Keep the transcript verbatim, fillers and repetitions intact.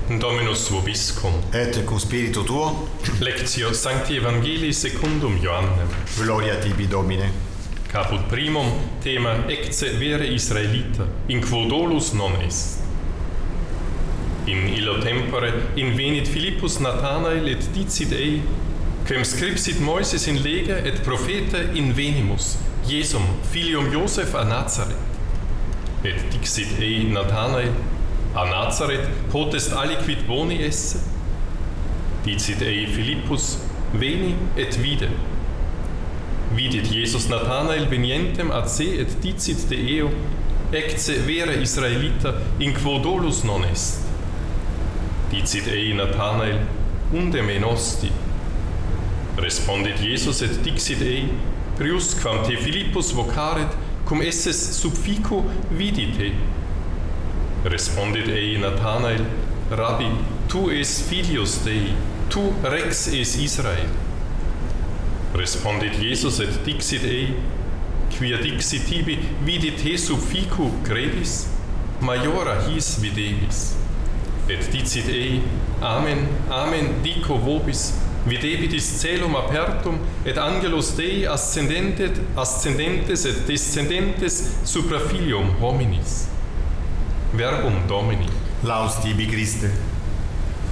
Dominus vobiscum. Et cum spiritu tuo. Lectio Sancti Evangelii secundum Ioannem. Gloria tibi, Domine. Caput primum, thema ecce vere Israelita, in quo dolus non est. In illo tempore invenit Philippus Nathanael et dicit ei, quem scripsit Moises in lega et prophete invenimus, Jesum, filium Joseph a Nazareth. Et dixit ei Nathanael, a Nazareth potest aliquid boni esse? Dicit ei Philippus, veni et vide. Vidit Jesus Nathanael venientem ad se et dicit de eo, ecce vere Israelita, in quo dolus non est. Dicit ei Nathanael, unde me nosti? Respondit Jesus et dixit ei, prius quam te Philippus vocaret, cum esses sub fico vidi te. Respondit ei Nathanael, Rabbi, tu es filius Dei, tu rex es Israel. Respondit Jesus et dixit ei, quia dixit tibi vidi te sub fico credis? Maiora his videbis. Et dicit ei, Amen, Amen, dico vobis, videbitis celum apertum, et angelos Dei ascendentet, ascendentes et descendentes supra filium hominis. Verbum Domini. Laus tibi, Christe.